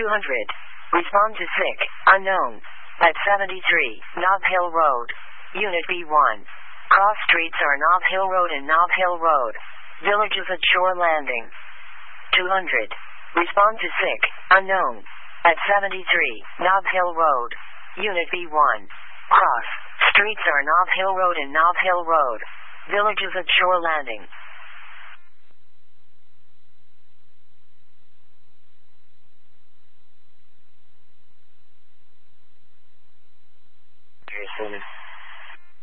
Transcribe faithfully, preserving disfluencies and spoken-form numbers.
two hundred. Respond to sick, unknown. At seventy-three, Nob Hill Road. Unit B one. Cross streets are Nob Hill Road and Nob Hill Road. Villages at Shore Landing. two hundred. Respond to sick, unknown. At seventy-three, Nob Hill Road. Unit B one. Cross streets are Nob Hill Road and Nob Hill Road. Villages at Shore Landing. Very soon.